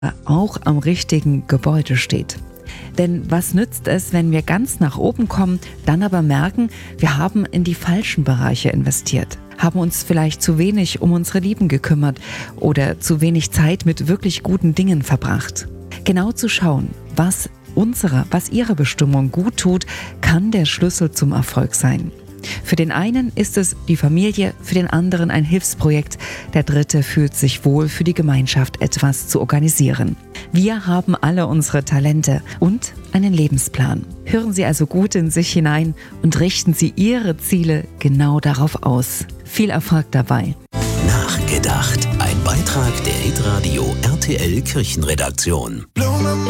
auch am richtigen Gebäude steht. Denn was nützt es, wenn wir ganz nach oben kommen, dann aber merken, wir haben in die falschen Bereiche investiert, haben uns vielleicht zu wenig um unsere Lieben gekümmert oder zu wenig Zeit mit wirklich guten Dingen verbracht. Genau zu schauen, was ihrer Bestimmung gut tut, kann der Schlüssel zum Erfolg sein. Für den einen ist es die Familie, für den anderen ein Hilfsprojekt, der dritte fühlt sich wohl, für die Gemeinschaft etwas zu organisieren. Wir haben alle unsere Talente und einen Lebensplan. Hören Sie also gut in sich hinein und richten Sie Ihre Ziele genau darauf aus. Viel Erfolg dabei. Nachgedacht. Ein Beitrag der Hitradio RTL Kirchenredaktion.